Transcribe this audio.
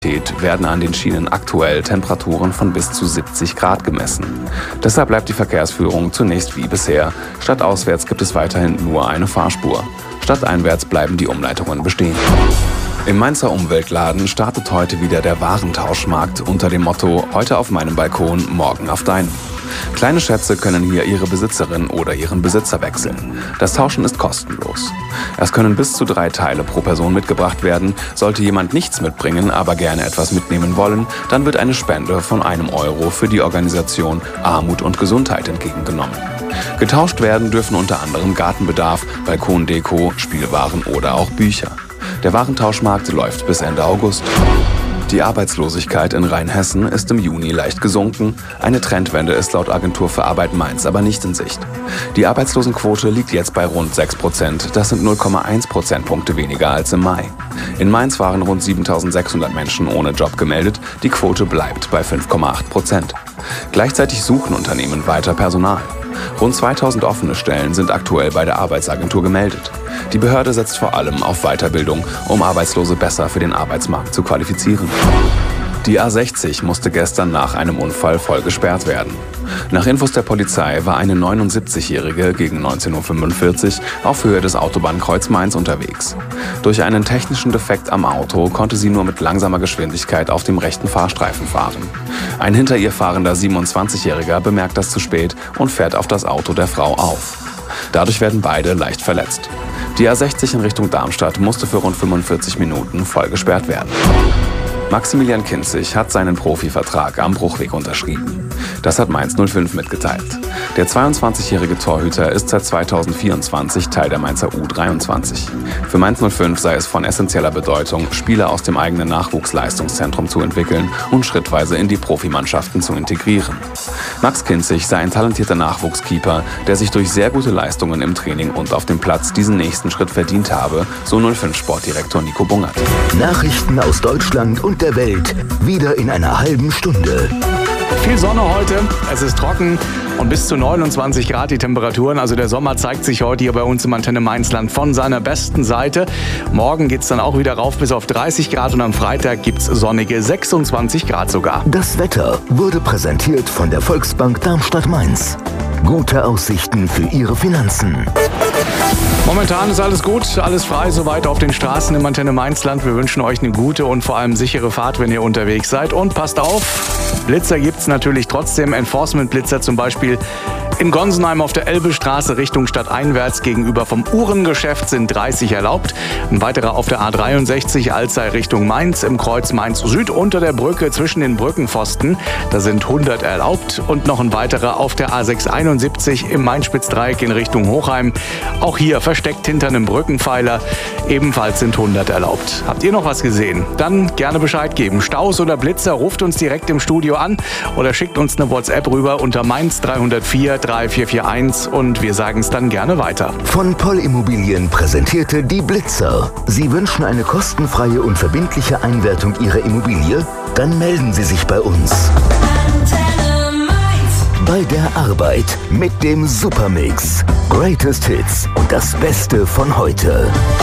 werden an den Schienen aktuell Temperaturen von bis zu 70 Grad gemessen. Deshalb bleibt die Verkehrsführung zunächst wie bisher. Stadtauswärts gibt es weiterhin nur eine Fahrspur. Stadteinwärts bleiben die Umleitungen bestehen. Im Mainzer Umweltladen startet heute wieder der Warentauschmarkt unter dem Motto „Heute auf meinem Balkon, morgen auf deinem". Kleine Schätze können hier ihre Besitzerin oder ihren Besitzer wechseln. Das Tauschen ist kostenlos. Es können bis zu 3 Teile pro Person mitgebracht werden. Sollte jemand nichts mitbringen, aber gerne etwas mitnehmen wollen, dann wird eine Spende von €1 für die Organisation Armut und Gesundheit entgegengenommen. Getauscht werden dürfen unter anderem Gartenbedarf, Balkondeko, Spielwaren oder auch Bücher. Der Warentauschmarkt läuft bis Ende August. Die Arbeitslosigkeit in Rheinhessen ist im Juni leicht gesunken. Eine Trendwende ist laut Agentur für Arbeit Mainz aber nicht in Sicht. Die Arbeitslosenquote liegt jetzt bei rund 6%. Das sind 0,1 Prozentpunkte weniger als im Mai. In Mainz waren rund 7.600 Menschen ohne Job gemeldet. Die Quote bleibt bei 5,8%. Gleichzeitig suchen Unternehmen weiter Personal. Rund 2.000 offene Stellen sind aktuell bei der Arbeitsagentur gemeldet. Die Behörde setzt vor allem auf Weiterbildung, um Arbeitslose besser für den Arbeitsmarkt zu qualifizieren. Die A60 musste gestern nach einem Unfall voll gesperrt werden. Nach Infos der Polizei war eine 79-Jährige gegen 19:45 Uhr auf Höhe des Autobahnkreuz Mainz unterwegs. Durch einen technischen Defekt am Auto konnte sie nur mit langsamer Geschwindigkeit auf dem rechten Fahrstreifen fahren. Ein hinter ihr fahrender 27-Jähriger bemerkt das zu spät und fährt auf das Auto der Frau auf. Dadurch werden beide leicht verletzt. Die A60 in Richtung Darmstadt musste für rund 45 Minuten voll gesperrt werden. Maximilian Kinzig hat seinen Profivertrag am Bruchweg unterschrieben. Das hat Mainz 05 mitgeteilt. Der 22-jährige Torhüter ist seit 2024 Teil der Mainzer U23. Für Mainz 05 sei es von essentieller Bedeutung, Spieler aus dem eigenen Nachwuchsleistungszentrum zu entwickeln und schrittweise in die Profimannschaften zu integrieren. Max Kinzig sei ein talentierter Nachwuchskeeper, der sich durch sehr gute Leistungen im Training und auf dem Platz diesen nächsten Schritt verdient habe, so 05-Sportdirektor Nico Bungert. Nachrichten aus Deutschland und der Welt, wieder in einer halben Stunde. Viel Sonne heute, es ist trocken und bis zu 29 Grad die Temperaturen. Also der Sommer zeigt sich heute hier bei uns im Antenne Mainzland von seiner besten Seite. Morgen geht es dann auch wieder rauf bis auf 30 Grad und am Freitag gibt es sonnige 26 Grad sogar. Das Wetter wurde präsentiert von der Volksbank Darmstadt-Mainz. Gute Aussichten für Ihre Finanzen. Momentan ist alles gut, alles frei soweit auf den Straßen im Antenne Mainzland. Wir wünschen euch eine gute und vor allem sichere Fahrt, wenn ihr unterwegs seid. Und passt auf, Blitzer gibt's natürlich trotzdem. Enforcement-Blitzer zum Beispiel in Gonsenheim auf der Elbestraße Richtung Stadteinwärts gegenüber vom Uhrengeschäft sind 30 erlaubt. Ein weiterer auf der A63 Alzey Richtung Mainz im Kreuz Mainz Süd unter der Brücke zwischen den Brückenpfosten. Da sind 100 erlaubt. Und noch ein weiterer auf der A671 im Main-Spitz-Dreieck in Richtung Hochheim. Auch hier versteckt hinter einem Brückenpfeiler. Ebenfalls sind 100 erlaubt. Habt ihr noch was gesehen? Dann gerne Bescheid geben. Staus oder Blitzer, ruft uns direkt im Studio an oder schickt uns eine WhatsApp rüber unter Mainz 304 3441 und wir sagen es dann gerne weiter. Von Poll Immobilien präsentierte die Blitzer. Sie wünschen eine kostenfreie und verbindliche Einwertung Ihrer Immobilie? Dann melden Sie sich bei uns. Bei der Arbeit mit dem Supermix. Greatest Hits und das Beste von heute.